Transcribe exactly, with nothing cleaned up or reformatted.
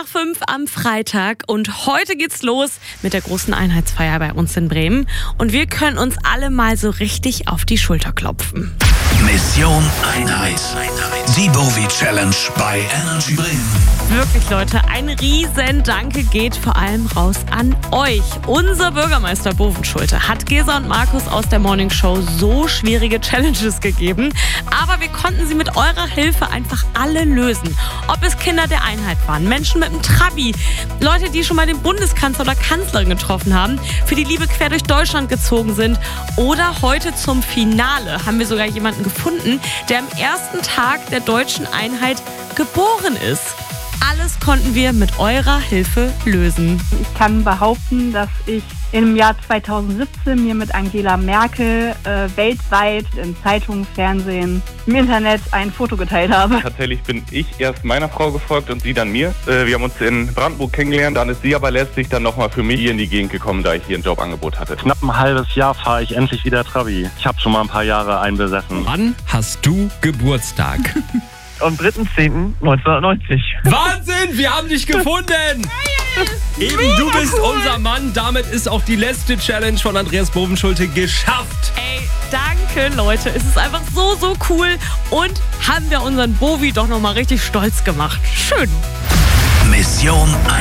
nach fünf am Freitag und heute geht's los mit der großen Einheitsfeier bei uns in Bremen und wir können uns alle mal so richtig auf die Schulter klopfen. Mission Einheit. Die Bowie Challenge bei Energy Bremen. Wirklich, Leute, ein riesen Danke geht vor allem raus an euch. Unser Bürgermeister Bovenschulte hat Gesa und Markus aus der Morning Show so schwierige Challenges gegeben, aber wir konnten sie mit eurer Hilfe einfach alle lösen. Ob es Kinder der Einheit waren, Menschen mit dem Trabi, Leute, die schon mal den Bundeskanzler oder Kanzlerin getroffen haben, für die Liebe quer durch Deutschland gezogen sind oder heute zum Finale haben wir sogar jemanden gefunden, der am ersten Tag der deutschen Einheit geboren ist. Alles konnten wir mit eurer Hilfe lösen. Ich kann behaupten, dass ich im Jahr zweitausendsiebzehn mir mit Angela Merkel äh, weltweit in Zeitungen, Fernsehen, im Internet ein Foto geteilt habe. Tatsächlich bin ich erst meiner Frau gefolgt und sie dann mir. Äh, wir haben uns in Brandenburg kennengelernt, dann ist sie aber letztlich dann nochmal für mich hier in die Gegend gekommen, da ich hier ein Jobangebot hatte. Knapp ein halbes Jahr fahre ich endlich wieder Trabi. Ich habe schon mal ein paar Jahre einbesessen. Wann hast du Geburtstag? Am dritter zehnter neunzehnhundertneunzig. Wahnsinn, wir haben dich gefunden! Eben, du bist unser Mann. Damit ist auch die letzte Challenge von Andreas Bovenschulte geschafft. Ey, danke, Leute. Es ist einfach so, so cool. Und haben wir unseren Bovi doch nochmal richtig stolz gemacht. Schön. Mission Einheit.